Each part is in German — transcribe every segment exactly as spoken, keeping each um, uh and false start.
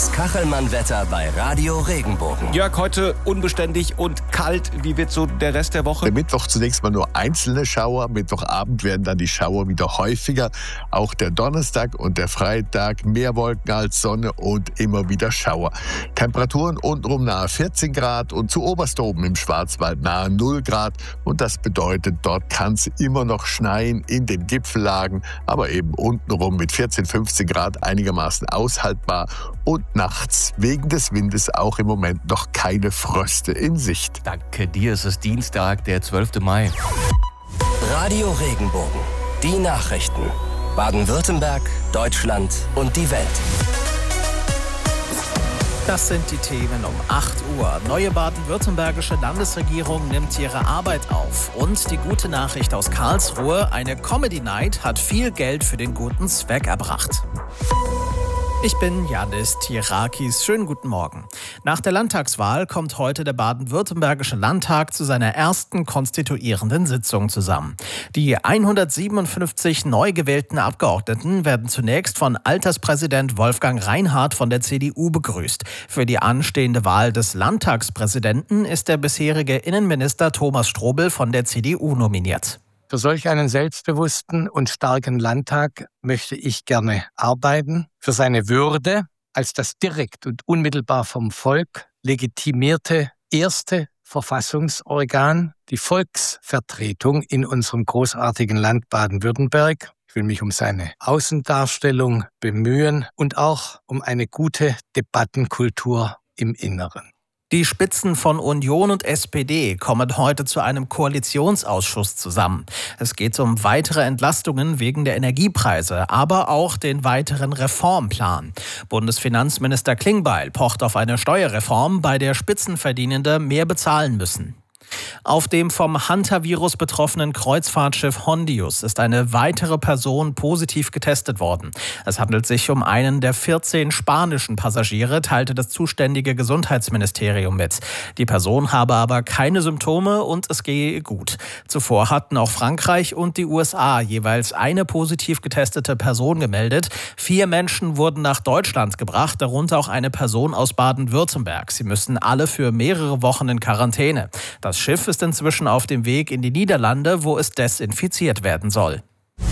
Das Kachelmann-Wetter bei Radio Regenbogen. Jörg, heute unbeständig und kalt. Wie wird so der Rest der Woche? Der Mittwoch zunächst mal nur einzelne Schauer. Mittwochabend werden dann die Schauer wieder häufiger. Auch der Donnerstag und der Freitag mehr Wolken als Sonne und immer wieder Schauer. Temperaturen untenrum nahe vierzehn Grad und zu Oberstoben im Schwarzwald nahe null Grad. Und das bedeutet, dort kann es immer noch schneien in den Gipfellagen, aber eben untenrum mit vierzehn, fünfzehn Grad einigermaßen aushaltbar. Und nachts wegen des Windes auch im Moment noch keine Fröste in Sicht. Danke dir, es ist Dienstag, der zwölfte Mai. Radio Regenbogen. Die Nachrichten. Baden-Württemberg, Deutschland und die Welt. Das sind die Themen um acht Uhr. Neue baden-württembergische Landesregierung nimmt ihre Arbeit auf. Und die gute Nachricht aus Karlsruhe, eine Comedy Night hat viel Geld für den guten Zweck erbracht. Ich bin Janis Tirakis. Schönen guten Morgen. Nach der Landtagswahl kommt heute der baden-württembergische Landtag zu seiner ersten konstituierenden Sitzung zusammen. Die hundertsiebenundfünfzig neu gewählten Abgeordneten werden zunächst von Alterspräsident Wolfgang Reinhardt von der C D U begrüßt. Für die anstehende Wahl des Landtagspräsidenten ist der bisherige Innenminister Thomas Strobel von der C D U nominiert. Für solch einen selbstbewussten und starken Landtag möchte ich gerne arbeiten. Für seine Würde als das direkt und unmittelbar vom Volk legitimierte erste Verfassungsorgan, die Volksvertretung in unserem großartigen Land Baden-Württemberg. Ich will mich um seine Außendarstellung bemühen und auch um eine gute Debattenkultur im Inneren. Die Spitzen von Union und S P D kommen heute zu einem Koalitionsausschuss zusammen. Es geht um weitere Entlastungen wegen der Energiepreise, aber auch den weiteren Reformplan. Bundesfinanzminister Klingbeil pocht auf eine Steuerreform, bei der Spitzenverdienende mehr bezahlen müssen. Auf dem vom Hantavirus betroffenen Kreuzfahrtschiff Hondius ist eine weitere Person positiv getestet worden. Es handelt sich um einen der vierzehn spanischen Passagiere, teilte das zuständige Gesundheitsministerium mit. Die Person habe aber keine Symptome und es gehe gut. Zuvor hatten auch Frankreich und die U S A jeweils eine positiv getestete Person gemeldet. Vier Menschen wurden nach Deutschland gebracht, darunter auch eine Person aus Baden-Württemberg. Sie müssen alle für mehrere Wochen in Quarantäne. Das Schiff ist inzwischen auf dem Weg in die Niederlande, wo es desinfiziert werden soll.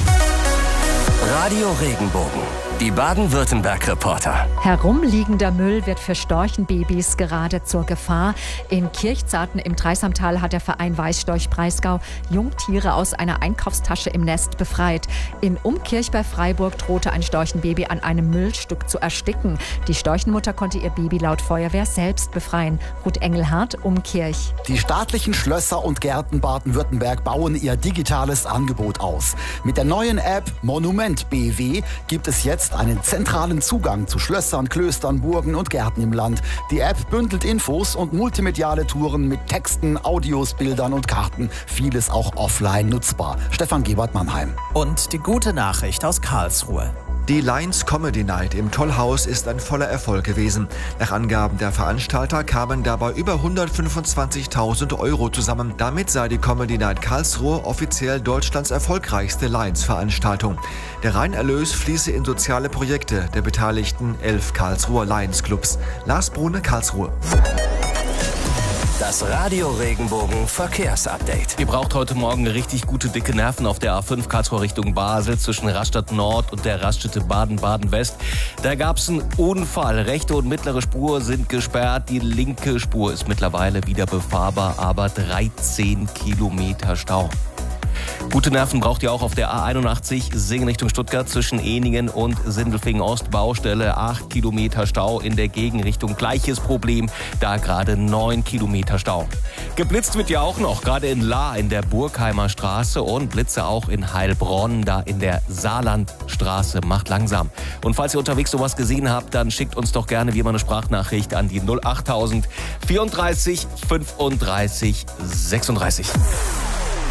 Radio Regenbogen. Die Baden-Württemberg-Reporter. Herumliegender Müll wird für Storchenbabys gerade zur Gefahr. In Kirchzarten im Dreisamtal hat der Verein Weißstorch Breisgau Jungtiere aus einer Einkaufstasche im Nest befreit. In Umkirch bei Freiburg drohte ein Storchenbaby an einem Müllstück zu ersticken. Die Storchenmutter konnte ihr Baby laut Feuerwehr selbst befreien. Ruth Engelhardt, Umkirch. Die staatlichen Schlösser und Gärten Baden-Württemberg bauen ihr digitales Angebot aus. Mit der neuen App Monument B W gibt es jetzt einen zentralen Zugang zu Schlössern, Klöstern, Burgen und Gärten im Land. Die App bündelt Infos und multimediale Touren mit Texten, Audios, Bildern und Karten. Vieles auch offline nutzbar. Stefan Gebert-Mannheim. Und die gute Nachricht aus Karlsruhe. Die Lions Comedy Night im Tollhaus ist ein voller Erfolg gewesen. Nach Angaben der Veranstalter kamen dabei über hundertfünfundzwanzigtausend Euro zusammen. Damit sei die Comedy Night Karlsruhe offiziell Deutschlands erfolgreichste Lions-Veranstaltung. Der Reinerlös fließe in soziale Projekte der beteiligten elf Karlsruher Lions Clubs. Lars Brune, Karlsruhe. Das Radio Regenbogen Verkehrsupdate. Ihr braucht heute Morgen richtig gute dicke Nerven auf der A fünf Karlsruhe Richtung Basel zwischen Rastatt Nord und der Raststätte Baden-Baden-West. Da gab es einen Unfall. Rechte und mittlere Spur sind gesperrt. Die linke Spur ist mittlerweile wieder befahrbar, aber dreizehn Kilometer Stau. Gute Nerven braucht ihr auch auf der A einundachtzig Singen Richtung Stuttgart zwischen Ehningen und Sindelfingen Ost. Baustelle, acht Kilometer Stau in der Gegenrichtung. Gleiches Problem, da gerade neun Kilometer Stau. Geblitzt wird ja auch noch, gerade in Lahr in der Burgheimer Straße und Blitze auch in Heilbronn, da in der Saarlandstraße. Macht langsam. Und falls ihr unterwegs sowas gesehen habt, dann schickt uns doch gerne wie immer eine Sprachnachricht an die null achttausend vierunddreißig fünfunddreißig sechsunddreißig.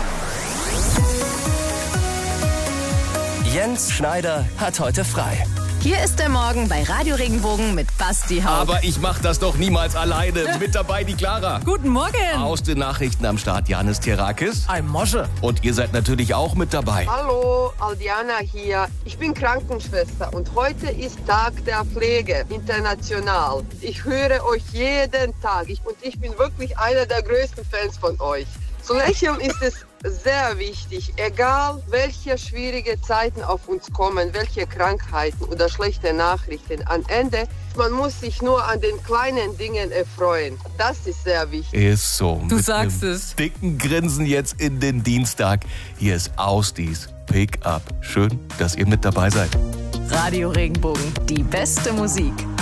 Jens Schneider hat heute frei. Hier ist der Morgen bei Radio Regenbogen mit Basti Haug. Aber ich mache das doch niemals alleine. Mit dabei die Clara. Guten Morgen. Aus den Nachrichten am Start Janis Terakis. Ein Mosche. Und ihr seid natürlich auch mit dabei. Hallo, Aldiana hier. Ich bin Krankenschwester und heute ist Tag der Pflege, international. Ich höre euch jeden Tag ich, und ich bin wirklich einer der größten Fans von euch. Zu lächeln ist es sehr wichtig, egal welche schwierige Zeiten auf uns kommen, welche Krankheiten oder schlechte Nachrichten. Am Ende, man muss sich nur an den kleinen Dingen erfreuen. Das ist sehr wichtig. Ist so. Du Mit sagst einem es. Dicken Grinsen jetzt in den Dienstag. Hier ist Ausdies Pick Up. Schön, dass ihr mit dabei seid. Radio Regenbogen, die beste Musik.